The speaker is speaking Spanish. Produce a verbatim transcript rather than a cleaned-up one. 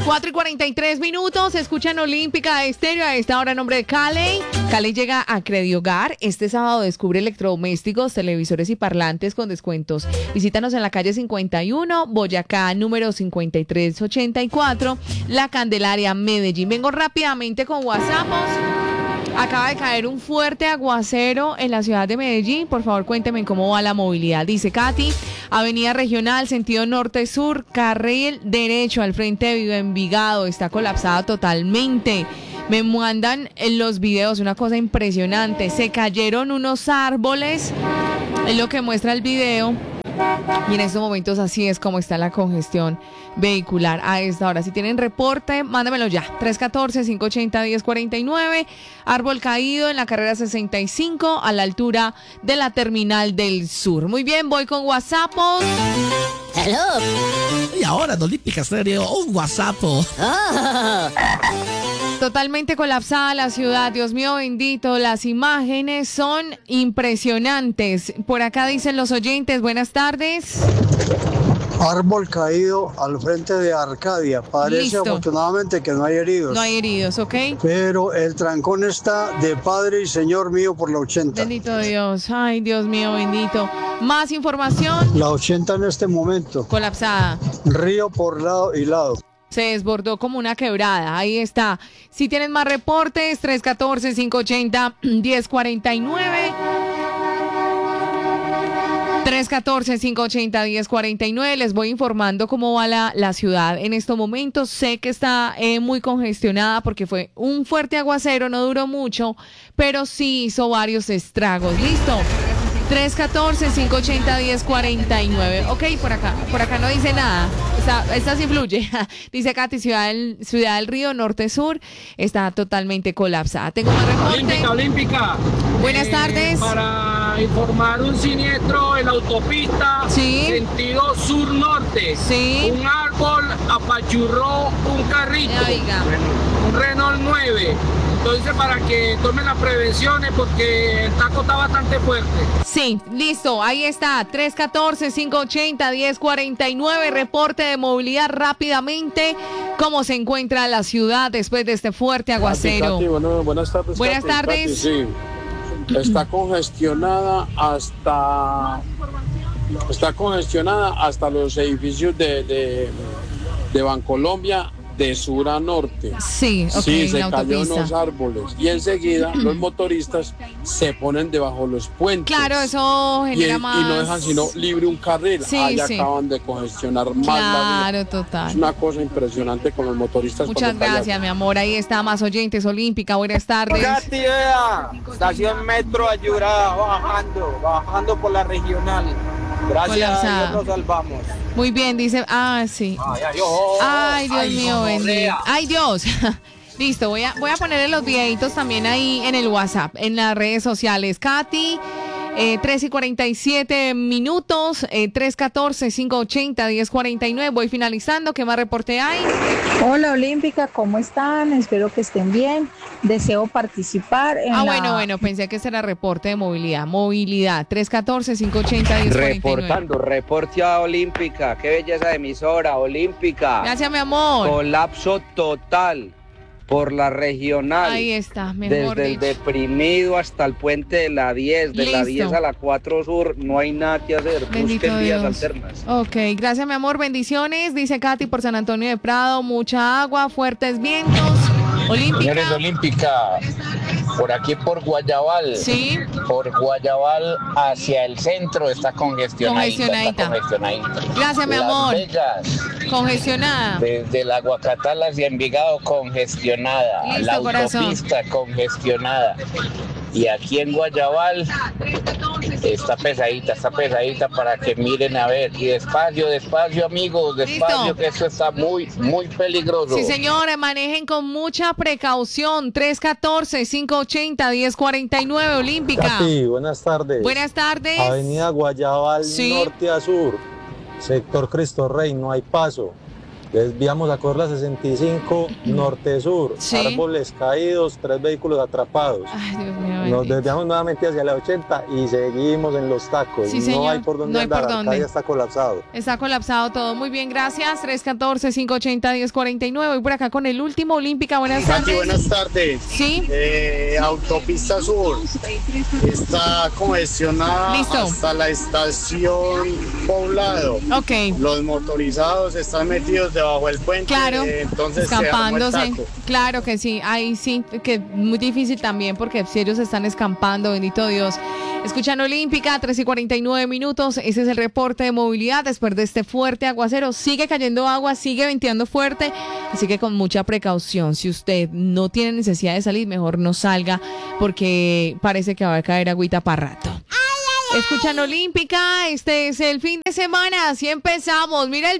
cuatro y cuarenta y tres minutos, escuchan Olímpica Estéreo a esta hora, nombre de Cali. Cali llega a Crediogar. Este sábado descubre electrodomésticos, televisores y parlantes con descuentos. Visítanos en la calle cincuenta y uno, Boyacá, número cincuenta y tres ochenta y cuatro, La Candelaria, Medellín. Vengo rápidamente con WhatsAppos. Acaba de caer un fuerte aguacero en la ciudad de Medellín. Por favor, cuéntenme cómo va la movilidad. Dice Katy, avenida regional, sentido norte-sur, carril derecho al frente de Viva Envigado. Está colapsada totalmente. Me mandan en los videos una cosa impresionante. Se cayeron unos árboles, es lo que muestra el video. Y en estos momentos así es como está la congestión vehicular a esta hora. Si tienen reporte, mándamelo ya. tres uno cuatro, cinco ocho cero, uno cero cuatro nueve. Árbol caído en la carrera sesenta y cinco a la altura de la terminal del sur. Muy bien, voy con WhatsAppos. Hello. Y ahora en Olímpica Estéreo, un WhatsApp. Oh. Totalmente colapsada la ciudad, Dios mío bendito, las imágenes son impresionantes. Por acá dicen los oyentes, buenas tardes. Árbol caído al frente de Arcadia. Parece Listo. Afortunadamente que no hay heridos. No hay heridos, ¿ok? Pero el trancón está de Padre y Señor mío por la ochenta. Bendito Dios, ay Dios mío bendito. Más información. La ochenta en este momento. Colapsada. Río por lado y lado. Se desbordó como una quebrada, ahí está. Si tienen más reportes, tres uno cuatro, cinco ocho cero, uno cero cuatro nueve. tres uno cuatro, cinco ocho cero, uno cero cuatro nueve. Les voy informando cómo va la, la ciudad en estos momentos. Sé que está eh, muy congestionada porque fue un fuerte aguacero, no duró mucho, pero sí hizo varios estragos. ¿Listo? tres uno cuatro, cinco ocho cero, uno cero cuatro nueve. Ok, por acá, por acá no dice nada. Esta, esta sí fluye. Dice Katy, Ciudad del, Ciudad del Río, norte-sur, está totalmente colapsada. Tengo más reporte. Olímpica, Olímpica. Buenas Eh, tardes. Para informar un siniestro en la autopista, Sí. sentido sur-norte. Sí. Un árbol apachurró un carrito, Oiga. un Renault nueve. Entonces, para que tomen las prevenciones porque el taco está bastante fuerte. Sí, listo, ahí está, tres uno cuatro, cinco ocho cero, uno cero cuatro nueve, reporte de movilidad rápidamente, cómo se encuentra la ciudad después de este fuerte aguacero. Katy, bueno, buenas tardes. Buenas Katy. tardes. Katy, sí. Está congestionada hasta está congestionada hasta los edificios de, de, de Bancolombia de sur a norte. Sí, ok, Sí, se la cayó autopista. unos árboles y enseguida los motoristas se ponen debajo de los puentes. Claro, eso y, genera y más... no dejan sino libre un carril. Sí, Ahí sí. acaban de congestionar más la vía. Claro, total. Es una cosa impresionante con los motoristas. Muchas cuando gracias, callan. mi amor. Ahí está, más oyentes, Olímpica. Buenas tardes. Katy, vea, estación Metro Ayurá, bajando, bajando por la regional. Gracias Colapsada. a Dios nos salvamos. Muy bien, dice... Ah, sí. Ay, ay, Ay, Dios ay, mío, gonorrea. bendito. Ay, Dios. Listo, voy a, voy a ponerle los videitos también ahí en el WhatsApp, en las redes sociales. Katy, eh, tres y cuarenta y siete minutos, eh, tres uno cuatro, cinco ocho cero, uno cero cuatro nueve. Voy finalizando. ¿Qué más reporte hay? Hola Olímpica, ¿cómo están? Espero que estén bien. Deseo participar en Ah, la... bueno, bueno, pensé que ese era reporte de movilidad. Movilidad, tres uno cuatro, cinco ocho cero, uno cero cuatro nueve. Reportando, reporte a Olímpica. Qué belleza de emisora, Olímpica. Gracias, mi amor. Colapso total por la regional. Ahí está, mejor Desde el dicho. deprimido hasta el puente de la diez, de la Listo. diez a la cuatro sur, no hay nada que hacer. Bendito Busquen vías Dios. alternas. Ok, gracias mi amor, bendiciones, dice Katy por San Antonio de Prado, mucha agua, fuertes vientos, Olímpica. Señores Olímpica, por aquí por Guayabal, Sí. por Guayabal hacia el centro está congestionadita. Congestionadita. Está congestionadita. Gracias, mi Las amor. Vegas, Congestionada. desde la Guacatal hacia Envigado congestionada, Listo, la corazón. autopista congestionada. Y aquí en Guayabal está pesadita, está pesadita para que miren a ver. Y despacio, despacio amigos, despacio, Listo. que esto está muy, muy peligroso. Sí, señores, manejen con mucha precaución. tres uno cuatro, cinco ocho cero, uno cero cuatro nueve, Olímpica. Katy, buenas tardes. Buenas tardes. Avenida Guayabal, Sí. norte a sur. Sector Cristo Rey, no hay paso. Desviamos a correr la sesenta y cinco norte-sur, Sí. árboles caídos, tres vehículos atrapados. Ay, Dios mío, Nos bendito. desviamos nuevamente hacia la ochenta y seguimos en los tacos. Sí, no señor. hay por dónde No hay andar, por dónde. Arcadia está colapsado. Está colapsado todo. Muy bien, gracias. tres uno cuatro, cinco ocho cero, uno cero cuatro nueve. Voy por acá con el último, Olímpica. Buenas Katy, tardes. buenas tardes. Sí. Eh, autopista Sur está congestionada Listo. hasta la estación Poblado. Ok. Los motorizados están metidos debajo del puente. Claro, eh, entonces se arma el escampándose. taco. Claro que sí, ahí sí, que es muy difícil también porque si ellos están escampando, bendito Dios. Escuchan Olímpica, tres y cuarenta y nueve minutos. Ese es el reporte de movilidad después de este fuerte aguacero. Sigue cayendo agua, sigue venteando fuerte, así que con mucha precaución. Si usted no tiene necesidad de salir, mejor no salga porque parece que va a caer agüita para rato. Escuchan Olímpica, este es el fin de semana, así empezamos. Mira el